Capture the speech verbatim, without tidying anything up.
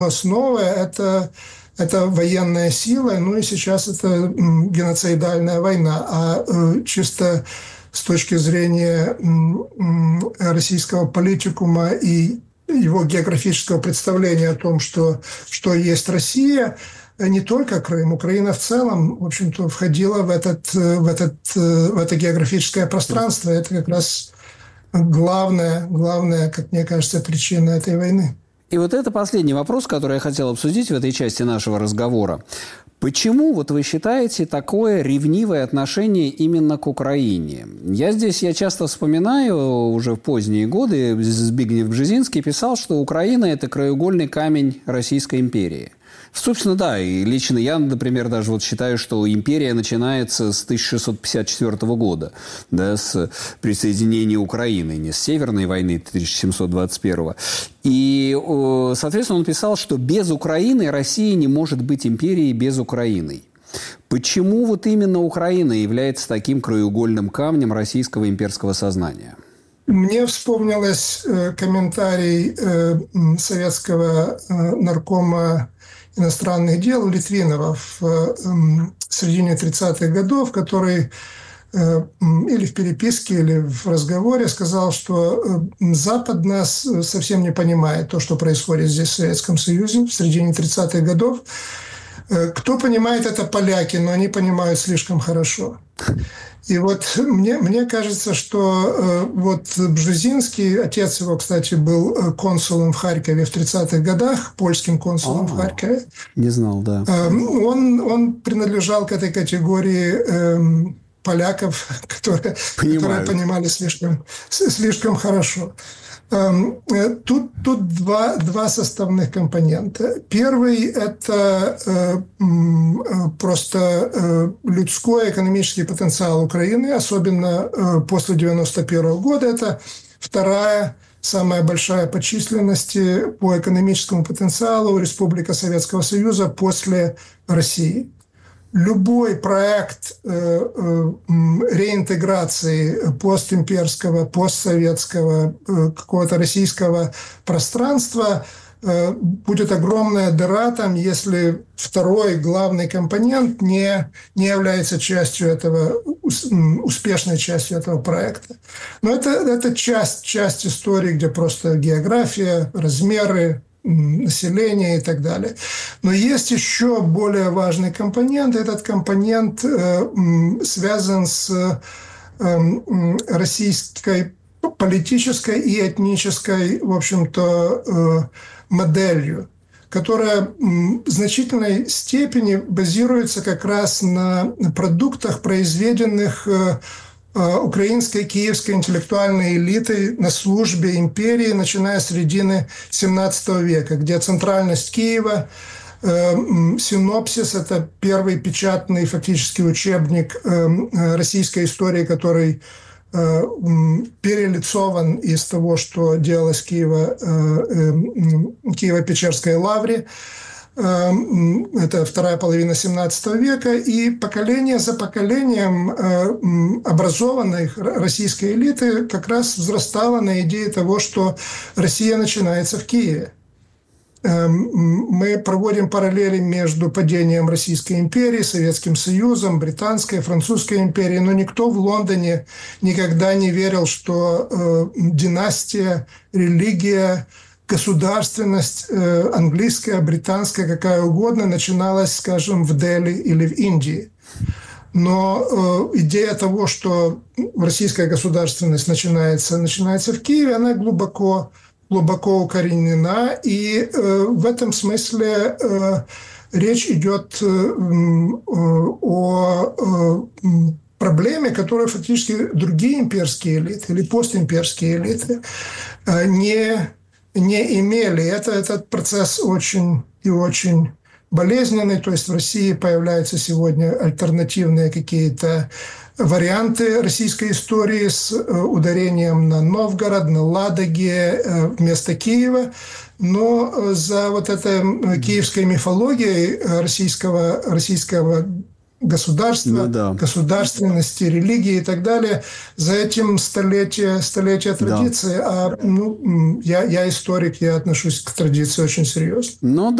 основа – это, это военная сила, ну и сейчас это геноцидальная война. А чисто с точки зрения российского политикума и его географического представления о том, что, что есть Россия, не только Крым, Украина в целом, в общем-то, входила в, этот, в, этот, в это географическое пространство. Это как раз главная, главная, как мне кажется, причина этой войны. И вот это последний вопрос, который я хотел обсудить в этой части нашего разговора. Почему, вот вы считаете, такое ревнивое отношение именно к Украине? Я здесь, я часто вспоминаю, уже в поздние годы Збигнев Бжезинский писал, что Украина – это краеугольный камень Российской империи. Собственно, да, и лично я, например, даже вот считаю, что империя начинается с тысяча шестьсот пятьдесят четвёртого года, да, с присоединения Украины, не с Северной войны тысяча семьсот двадцать первого. И, соответственно, он писал, что без Украины Россия не может быть империей без Украины. Почему вот именно Украина является таким краеугольным камнем российского имперского сознания? Мне вспомнилось э, комментарий э, советского э, наркома иностранных дел Литвинова в э, середине тридцатых годов, который э, или в переписке, или в разговоре сказал, что э, Запад нас совсем не понимает, то, что происходит здесь в Советском Союзе в середине тридцатых годов. Э, кто понимает, это поляки, но они понимают слишком хорошо. И вот мне, мне кажется, что э, вот Бжезинский, отец его, кстати, был консулом в Харькове в тридцатых годах, польским консулом О, в Харькове. Не знал, да. Э, он, он принадлежал к этой категории э, поляков, которые, которые понимали слишком, слишком хорошо. Тут, тут два, два составных компонента. Первый – это э, просто э, людской экономический потенциал Украины, особенно э, после девяносто первого года. Это вторая, самая большая по численности, по экономическому потенциалу Республика Советского Союза после России. Любой проект э, э, реинтеграции постимперского, постсоветского, э, какого-то российского пространства э, будет огромная дыра там, если второй главный компонент не, не является частью этого, успешной частью этого проекта. Но это, это часть, часть истории, где просто география, размеры, населения и так далее. Но есть еще более важный компонент. Этот компонент э, связан с э, российской политической и этнической, в общем-то, э, моделью, которая в значительной степени базируется как раз на продуктах, произведенных э, украинской, киевской интеллектуальной элитой на службе империи, начиная с середины семнадцатого века, где центральность Киева, э, синопсис – это первый печатный фактически учебник э, российской истории, который э, перелицован из того, что делалось в Киево, э, э, Киево-Печерской лавре. Это вторая половина семнадцатого века, и поколение за поколением образованной российской элиты как раз взрастало на идее того, что Россия начинается в Киеве. Мы проводим параллели между падением Российской империи, Советским Союзом, Британской, Французской империей, но никто в Лондоне никогда не верил, что династия, религия, государственность э, английская, британская, какая угодно, начиналась, скажем, в Дели или в Индии. Но э, идея того, что российская государственность начинается, начинается в Киеве, она глубоко, глубоко укоренена. И э, в этом смысле э, речь идет э, э, о э, проблеме, которую фактически другие имперские элиты или постимперские элиты э, не не имели. Это, этот процесс очень и очень болезненный. То есть в России появляются сегодня альтернативные какие-то варианты российской истории с ударением на Новгород, на Ладоге вместо Киева. Но за вот этой киевской мифологией российского, российского государства, ну, да. государственности, религии и так далее. За этим столетия, столетия традиции. Да. А ну, я, я историк, я отношусь к традиции очень серьезно. Ну,